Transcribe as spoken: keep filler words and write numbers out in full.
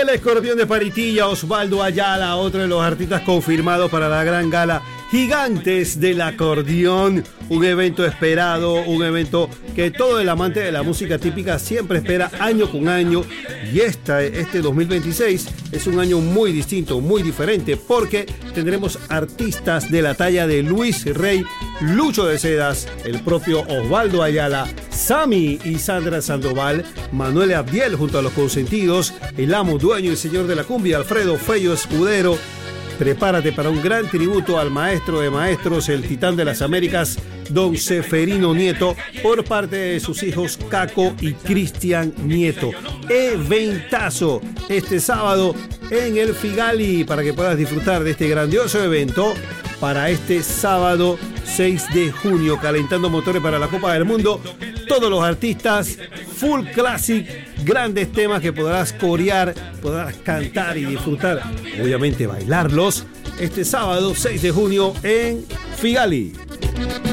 El escorpión de Paritilla, Osvaldo Ayala, otro de los artistas confirmados para la gran gala Gigantes del Acordeón, un evento esperado, un evento que todo el amante de la música típica siempre espera año con año, y esta, este dos mil veintiséis es un año muy distinto, muy diferente, porque tendremos artistas de la talla de Luis Rey, Lucho de Sedas, el propio Osvaldo Ayala, Sammy y Sandra Sandoval, Manuel Abdiel junto a Los Consentidos, el amo, dueño y señor de la cumbia, Alfredo Fello Escudero. Prepárate para un gran tributo al maestro de maestros, el titán de las Américas, don Seferino Nieto, por parte de sus hijos Caco y Cristian Nieto. Eventazo este sábado en el Figali, para que puedas disfrutar de este grandioso evento para este sábado seis de junio, calentando motores para la Copa del Mundo. Todos los artistas, full classic, grandes temas que podrás corear, podrás cantar y disfrutar, obviamente bailarlos, este sábado seis de junio en Figali.